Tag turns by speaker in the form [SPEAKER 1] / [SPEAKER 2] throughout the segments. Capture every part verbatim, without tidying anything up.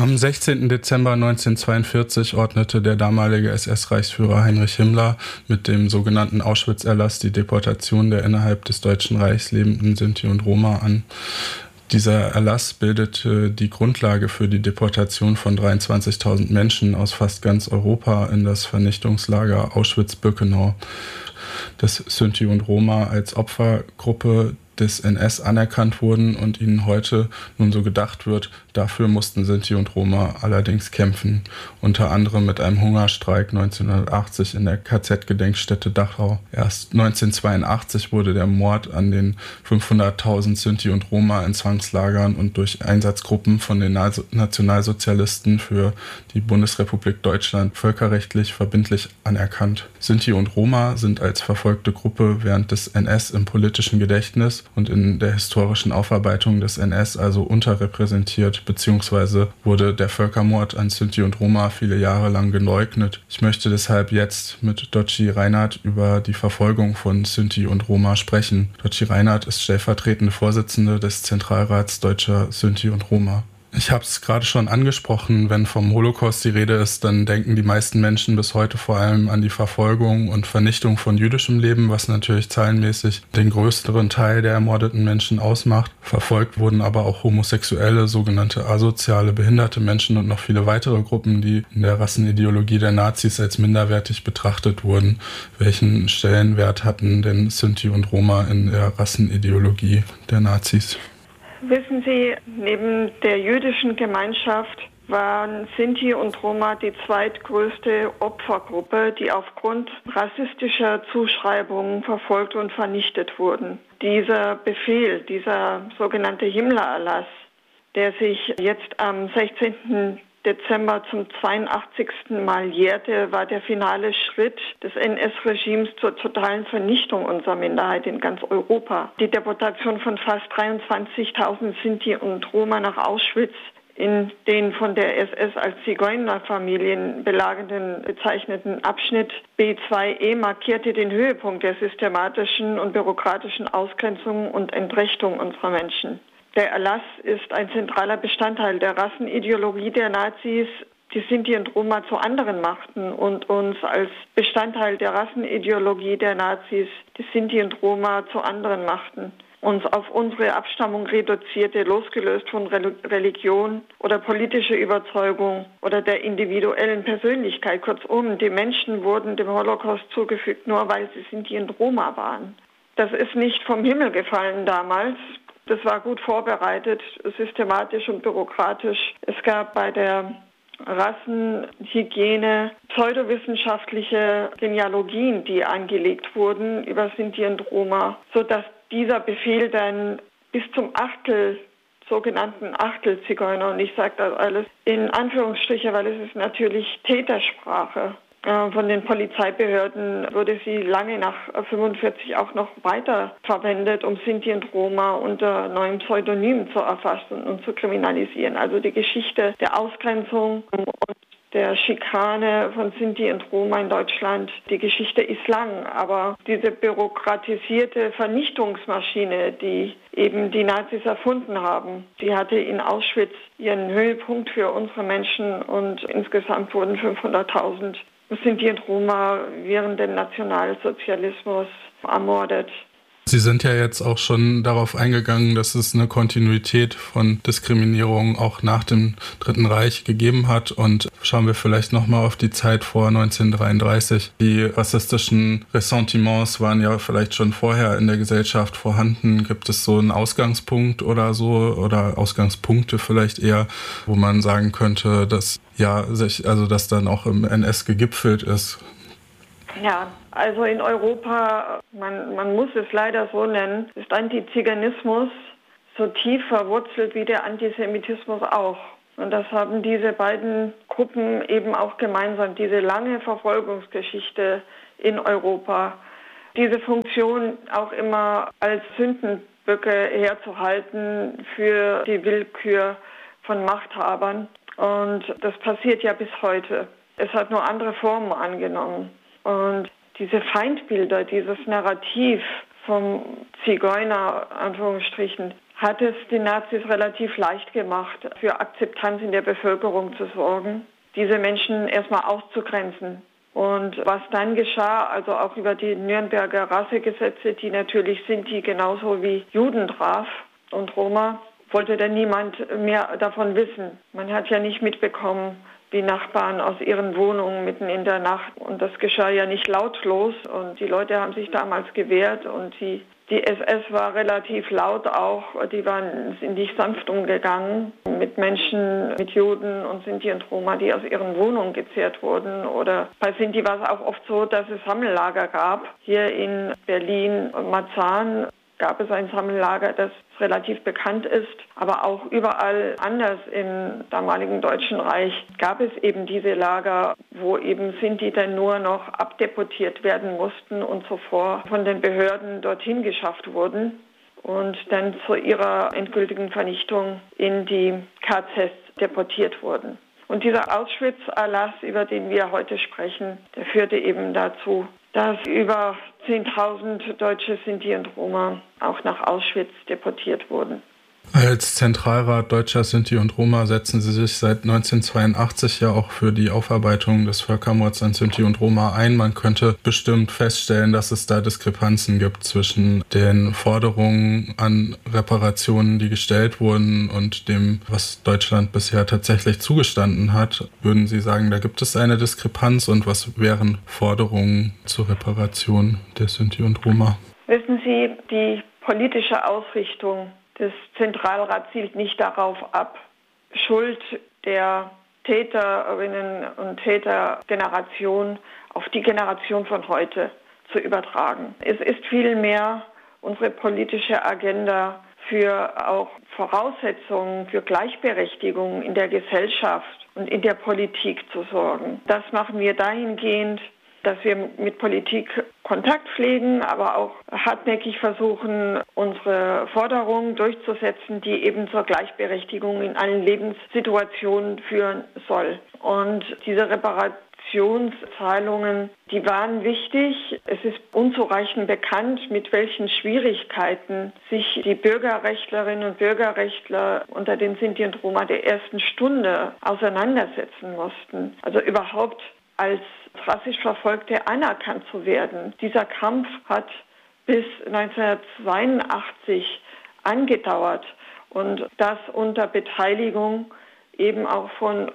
[SPEAKER 1] Am sechzehnten Dezember neunzehnhundertzweiundvierzig ordnete der damalige S S-Reichsführer Heinrich Himmler mit dem sogenannten Auschwitz-Erlass die Deportation der innerhalb des Deutschen Reichs lebenden Sinti und Roma an. Dieser Erlass bildete die Grundlage für die Deportation von dreiundzwanzigtausend Menschen aus fast ganz Europa in das Vernichtungslager Auschwitz-Birkenau. Dass Sinti und Roma als Opfergruppe des N S anerkannt wurden und ihnen heute nun so gedacht wird, dafür mussten Sinti und Roma allerdings kämpfen, unter anderem mit einem Hungerstreik neunzehnhundertachtzig in der K Z-Gedenkstätte Dachau. Erst neunzehnhundertzweiundachtzig wurde der Mord an den fünfhunderttausend Sinti und Roma in Zwangslagern und durch Einsatzgruppen von den Nationalsozialisten für die Bundesrepublik Deutschland völkerrechtlich verbindlich anerkannt. Sinti und Roma sind als verfolgte Gruppe während des N S im politischen Gedächtnis und in der historischen Aufarbeitung des N S also unterrepräsentiert, beziehungsweise wurde der Völkermord an Sinti und Roma viele Jahre lang geleugnet. Ich möchte deshalb jetzt mit Doci Reinhardt über die Verfolgung von Sinti und Roma sprechen. Doci Reinhardt ist stellvertretende Vorsitzende des Zentralrats Deutscher Sinti und Roma. Ich habe es gerade schon angesprochen, wenn vom Holocaust die Rede ist, dann denken die meisten Menschen bis heute vor allem an die Verfolgung und Vernichtung von jüdischem Leben, was natürlich zahlenmäßig den größeren Teil der ermordeten Menschen ausmacht. Verfolgt wurden aber auch homosexuelle, sogenannte asoziale, behinderte Menschen und noch viele weitere Gruppen, die in der Rassenideologie der Nazis als minderwertig betrachtet wurden. Welchen Stellenwert hatten denn Sinti und Roma in der Rassenideologie der Nazis?
[SPEAKER 2] Wissen Sie, neben der jüdischen Gemeinschaft waren Sinti und Roma die zweitgrößte Opfergruppe, die aufgrund rassistischer Zuschreibungen verfolgt und vernichtet wurden. Dieser Befehl, dieser sogenannte Himmler-Erlass, der sich jetzt am sechzehnten Dezember zum zweiundachtzigsten Mal jährte, war der finale Schritt des N S-Regimes zur totalen Vernichtung unserer Minderheit in ganz Europa. Die Deportation von fast dreiundzwanzigtausend Sinti und Roma nach Auschwitz in den von der S S als Zigeunerfamilien belagerten bezeichneten Abschnitt B zwei E markierte den Höhepunkt der systematischen und bürokratischen Ausgrenzung und Entrechtung unserer Menschen. Der Erlass ist ein zentraler Bestandteil der Rassenideologie der Nazis, die Sinti und Roma zu anderen machten und uns als Bestandteil der Rassenideologie der Nazis die Sinti und Roma zu anderen machten. Uns auf unsere Abstammung reduzierte, losgelöst von Religion oder politischer Überzeugung oder der individuellen Persönlichkeit. Kurzum, die Menschen wurden dem Holocaust zugefügt, nur weil sie Sinti und Roma waren. Das ist nicht vom Himmel gefallen damals. Das war gut vorbereitet, systematisch und bürokratisch. Es gab bei der Rassenhygiene pseudowissenschaftliche Genealogien, die angelegt wurden über Sinti und Roma, sodass dieser Befehl dann bis zum Achtel, sogenannten Achtelzigeuner, und ich sage das alles in Anführungsstriche, weil es ist natürlich Tätersprache. Von den Polizeibehörden wurde sie lange nach fünfundvierzig auch noch weiter verwendet, um Sinti und Roma unter neuen Pseudonymen zu erfassen und zu kriminalisieren. Also die Geschichte der Ausgrenzung und der Schikane von Sinti und Roma in Deutschland, die Geschichte ist lang, aber diese bürokratisierte Vernichtungsmaschine, die eben die Nazis erfunden haben, die hatte in Auschwitz ihren Höhepunkt für unsere Menschen und insgesamt wurden fünfhunderttausend Sinti und Roma während dem Nationalsozialismus ermordet.
[SPEAKER 1] Sie sind ja jetzt auch schon darauf eingegangen, dass es eine Kontinuität von Diskriminierung auch nach dem Dritten Reich gegeben hat. Und schauen wir vielleicht nochmal auf die Zeit vor neunzehnhundertdreiunddreißig. Die rassistischen Ressentiments waren ja vielleicht schon vorher in der Gesellschaft vorhanden. Gibt es so einen Ausgangspunkt oder so, oder Ausgangspunkte vielleicht eher, wo man sagen könnte, dass ja sich, also dass dann auch im N S gegipfelt ist?
[SPEAKER 2] Ja, also in Europa, man, man muss es leider so nennen, ist Antiziganismus so tief verwurzelt wie der Antisemitismus auch. Und das haben diese beiden Gruppen eben auch gemeinsam, diese lange Verfolgungsgeschichte in Europa. Diese Funktion auch immer als Sündenböcke herzuhalten für die Willkür von Machthabern. Und das passiert ja bis heute. Es hat nur andere Formen angenommen. Und diese Feindbilder, dieses Narrativ vom Zigeuner, Anführungsstrichen, hat es den Nazis relativ leicht gemacht, für Akzeptanz in der Bevölkerung zu sorgen, diese Menschen erstmal auszugrenzen. Und was dann geschah, also auch über die Nürnberger Rassegesetze, die natürlich Sinti genauso wie Juden traf und Roma, wollte dann niemand mehr davon wissen. Man hat ja nicht mitbekommen, wie Nachbarn aus ihren Wohnungen mitten in der Nacht. Und das geschah ja nicht lautlos. Und die Leute haben sich damals gewehrt. Und die, die S S war relativ laut auch. Die waren sind nicht sanft umgegangen mit Menschen, mit Juden und Sinti und Roma, die aus ihren Wohnungen gezerrt wurden. Oder bei Sinti war es auch oft so, dass es Sammellager gab. Hier in Berlin und Marzahn gab es ein Sammellager, das relativ bekannt ist. Aber auch überall anders im damaligen Deutschen Reich gab es eben diese Lager, wo eben Sinti dann nur noch abdeportiert werden mussten und zuvor von den Behörden dorthin geschafft wurden und dann zu ihrer endgültigen Vernichtung in die K Zs deportiert wurden. Und dieser Auschwitz-Erlass, über den wir heute sprechen, der führte eben dazu, dass über zehntausend Deutsche, Sinti und Roma auch nach Auschwitz deportiert wurden.
[SPEAKER 1] Als Zentralrat Deutscher Sinti und Roma setzen Sie sich seit neunzehnhundertzweiundachtzig ja auch für die Aufarbeitung des Völkermords an Sinti und Roma ein. Man könnte bestimmt feststellen, dass es da Diskrepanzen gibt zwischen den Forderungen an Reparationen, die gestellt wurden, und dem, was Deutschland bisher tatsächlich zugestanden hat. Würden Sie sagen, da gibt es eine Diskrepanz, und was wären Forderungen zur Reparation der Sinti und Roma?
[SPEAKER 2] Wissen Sie, die politische Ausrichtung des Zentralrats zielt nicht darauf ab, Schuld der Täterinnen und Tätergeneration auf die Generation von heute zu übertragen. Es ist vielmehr unsere politische Agenda für auch Voraussetzungen für Gleichberechtigung in der Gesellschaft und in der Politik zu sorgen. Das machen wir dahingehend, dass wir mit Politik Kontakt pflegen, aber auch hartnäckig versuchen, unsere Forderungen durchzusetzen, die eben zur Gleichberechtigung in allen Lebenssituationen führen soll. Und diese Reparationszahlungen, die waren wichtig. Es ist unzureichend bekannt, mit welchen Schwierigkeiten sich die Bürgerrechtlerinnen und Bürgerrechtler unter den Sinti und Roma der ersten Stunde auseinandersetzen mussten. Also überhaupt als rassisch Verfolgte anerkannt zu werden. Dieser Kampf hat bis neunzehnhundertzweiundachtzig angedauert, und das unter Beteiligung eben auch von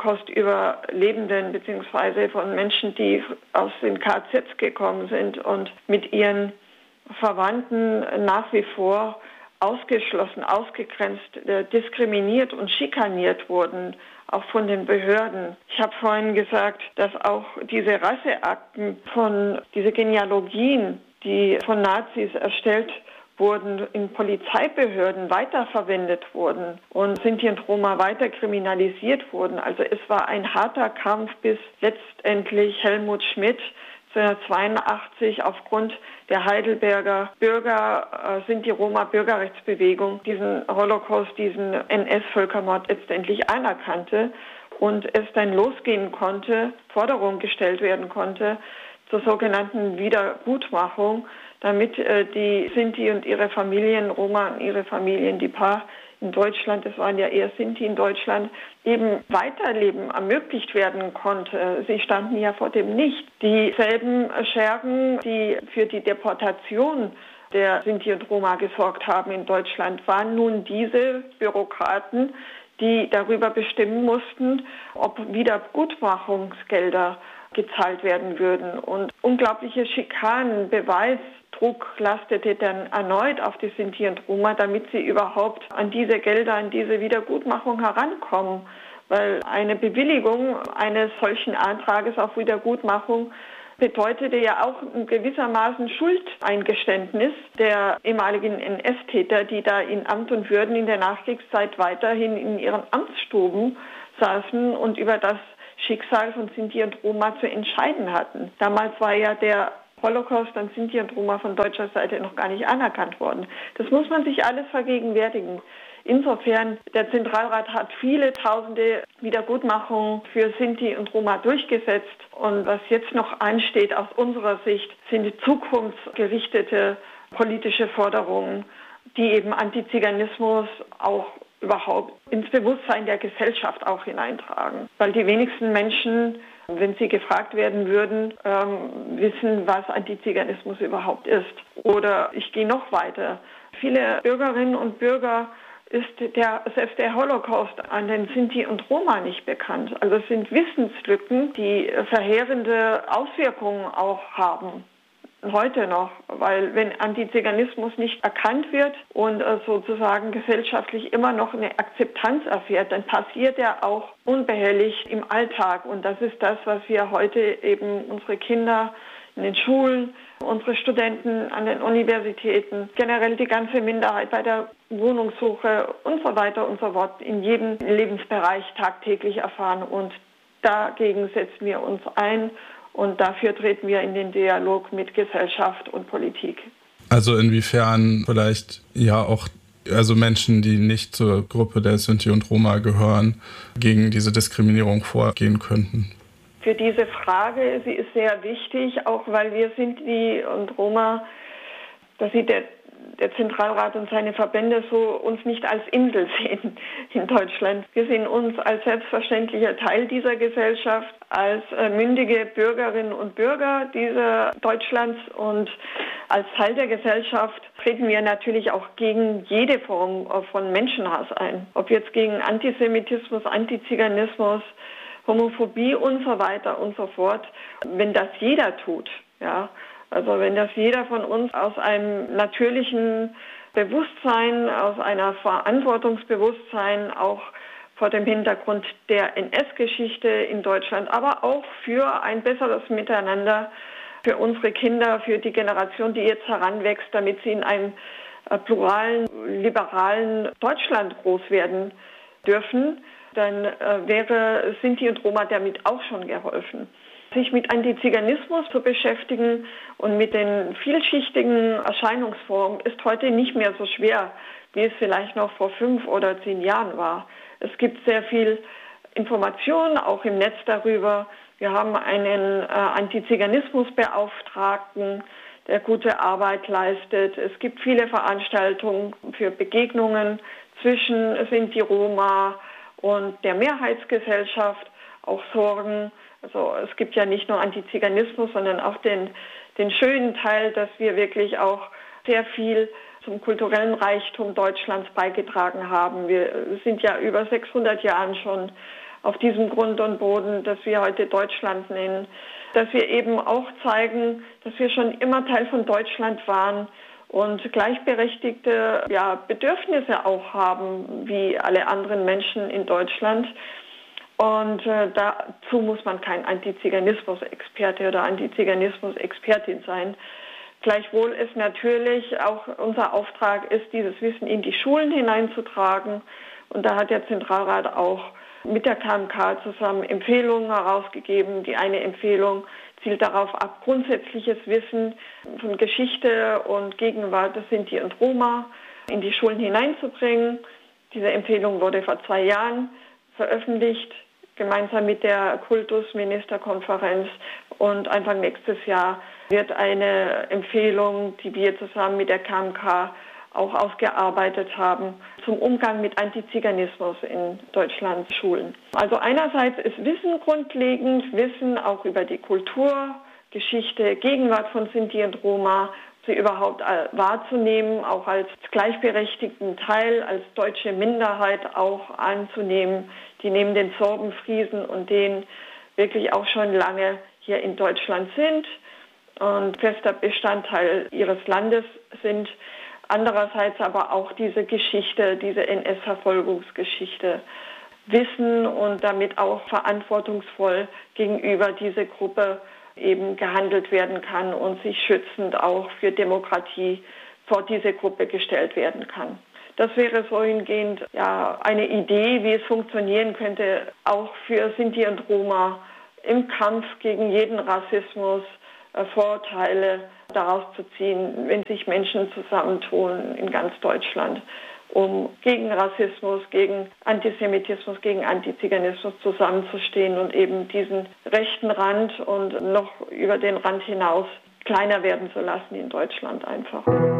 [SPEAKER 2] Holocaust-Überlebenden beziehungsweise von Menschen, die aus den K Zs gekommen sind und mit ihren Verwandten nach wie vor ausgeschlossen, ausgegrenzt, diskriminiert und schikaniert wurden, auch von den Behörden. Ich habe vorhin gesagt, dass auch diese Rasseakten von, diese Genealogien, die von Nazis erstellt wurden, in Polizeibehörden weiterverwendet wurden und Sinti und Roma weiter kriminalisiert wurden. Also es war ein harter Kampf, bis letztendlich Helmut Schmidt neunzehnhundertzweiundachtzig aufgrund der Heidelberger Bürger, äh, Sinti Roma Bürgerrechtsbewegung diesen Holocaust, diesen N S-Völkermord letztendlich anerkannte und es dann losgehen konnte, Forderung gestellt werden konnte zur sogenannten Wiedergutmachung, damit äh, die Sinti und ihre Familien, Roma und ihre Familien, die Paar in Deutschland, das waren ja eher Sinti in Deutschland, eben Weiterleben ermöglicht werden konnte. Sie standen ja vor dem Nichts. Dieselben Schergen, die für die Deportation der Sinti und Roma gesorgt haben in Deutschland, waren nun diese Bürokraten, die darüber bestimmen mussten, ob Wiedergutmachungsgelder gezahlt werden würden. Und unglaubliche Schikanen, Beweisdruck lastete dann erneut auf die Sinti und Roma, damit sie überhaupt an diese Gelder, an diese Wiedergutmachung herankommen. Weil eine Bewilligung eines solchen Antrages auf Wiedergutmachung bedeutete ja auch gewissermaßen Schuldeingeständnis der ehemaligen N S-Täter, die da in Amt und Würden in der Nachkriegszeit weiterhin in ihren Amtsstuben saßen und über das Schicksal von Sinti und Roma zu entscheiden hatten. Damals war ja der Holocaust an Sinti und Roma von deutscher Seite noch gar nicht anerkannt worden. Das muss man sich alles vergegenwärtigen. Insofern, der Zentralrat hat viele tausende Wiedergutmachungen für Sinti und Roma durchgesetzt. Und was jetzt noch ansteht aus unserer Sicht, sind die zukunftsgerichtete politische Forderungen die eben Antiziganismus auch überhaupt ins Bewusstsein der Gesellschaft auch hineintragen. Weil die wenigsten Menschen, wenn sie gefragt werden würden, ähm, wissen, was Antiziganismus überhaupt ist. Oder ich gehe noch weiter. Viele Bürgerinnen und Bürger ist der, selbst der Holocaust an den Sinti und Roma nicht bekannt. Also es sind Wissenslücken, die verheerende Auswirkungen auch haben. Heute noch, weil wenn Antiziganismus nicht erkannt wird und äh, sozusagen gesellschaftlich immer noch eine Akzeptanz erfährt, dann passiert er auch unbehelligt im Alltag. Und das ist das, was wir heute eben unsere Kinder in den Schulen, unsere Studenten an den Universitäten, generell die ganze Minderheit bei der Wohnungssuche und so weiter und so fort in jedem Lebensbereich tagtäglich erfahren. Und dagegen setzen wir uns ein. Und dafür treten wir in den Dialog mit Gesellschaft und Politik.
[SPEAKER 1] Also inwiefern vielleicht ja auch also Menschen, die nicht zur Gruppe der Sinti und Roma gehören, gegen diese Diskriminierung vorgehen könnten?
[SPEAKER 2] Für diese Frage, sie ist sehr wichtig, auch weil wir Sinti und Roma, das sieht der der Zentralrat und seine Verbände so uns nicht als Insel sehen in Deutschland. Wir sehen uns als selbstverständlicher Teil dieser Gesellschaft, als äh, mündige Bürgerinnen und Bürger dieser Deutschlands und als Teil der Gesellschaft treten wir natürlich auch gegen jede Form von Menschenhass ein. Ob jetzt gegen Antisemitismus, Antiziganismus, Homophobie und so weiter und so fort. Wenn das jeder tut, ja, also wenn das jeder von uns aus einem natürlichen Bewusstsein, aus einer Verantwortungsbewusstsein, auch vor dem Hintergrund der N S-Geschichte in Deutschland, aber auch für ein besseres Miteinander für unsere Kinder, für die Generation, die jetzt heranwächst, damit sie in einem pluralen, liberalen Deutschland groß werden dürfen, dann äh, wäre Sinti und Roma damit auch schon geholfen. Sich mit Antiziganismus zu beschäftigen und mit den vielschichtigen Erscheinungsformen ist heute nicht mehr so schwer, wie es vielleicht noch vor fünf oder zehn Jahren war. Es gibt sehr viel Information, auch im Netz darüber. Wir haben einen äh, Antiziganismusbeauftragten, der gute Arbeit leistet. Es gibt viele Veranstaltungen für Begegnungen zwischen Sinti, Roma und der Mehrheitsgesellschaft, auch Sorgen. Also es gibt ja nicht nur Antiziganismus, sondern auch den, den schönen Teil, dass wir wirklich auch sehr viel zum kulturellen Reichtum Deutschlands beigetragen haben. Wir sind ja über sechshundert Jahren schon auf diesem Grund und Boden, das wir heute Deutschland nennen. Dass wir eben auch zeigen, dass wir schon immer Teil von Deutschland waren und gleichberechtigte ja, Bedürfnisse auch haben, wie alle anderen Menschen in Deutschland. Und äh, dazu muss man kein Antiziganismus-Experte oder Antiziganismus-Expertin sein. Gleichwohl ist natürlich auch unser Auftrag ist, dieses Wissen in die Schulen hineinzutragen. Und da hat der Zentralrat auch mit der K M K zusammen Empfehlungen herausgegeben. Die eine Empfehlung zielt darauf ab, grundsätzliches Wissen von Geschichte und Gegenwart des Sinti und Roma in die Schulen hineinzubringen. Diese Empfehlung wurde vor zwei Jahren veröffentlicht, gemeinsam mit der Kultusministerkonferenz, und Anfang nächstes Jahr wird eine Empfehlung, die wir zusammen mit der K M K auch ausgearbeitet haben, zum Umgang mit Antiziganismus in Deutschlands Schulen. Also einerseits ist Wissen grundlegend, Wissen auch über die Kultur, Geschichte, Gegenwart von Sinti und Roma, sie überhaupt wahrzunehmen, auch als gleichberechtigten Teil, als deutsche Minderheit auch anzunehmen, die neben den Sorben, Friesen und denen wirklich auch schon lange hier in Deutschland sind und fester Bestandteil ihres Landes sind. Andererseits aber auch diese Geschichte, diese N S-Verfolgungsgeschichte wissen und damit auch verantwortungsvoll gegenüber dieser Gruppe eben gehandelt werden kann und sich schützend auch für Demokratie vor diese Gruppe gestellt werden kann. Das wäre so hingehend ja, eine Idee, wie es funktionieren könnte, auch für Sinti und Roma im Kampf gegen jeden Rassismus, äh, Vorurteile daraus zu ziehen, wenn sich Menschen zusammentun in ganz Deutschland, um gegen Rassismus, gegen Antisemitismus, gegen Antiziganismus zusammenzustehen und eben diesen rechten Rand und noch über den Rand hinaus kleiner werden zu lassen in Deutschland einfach.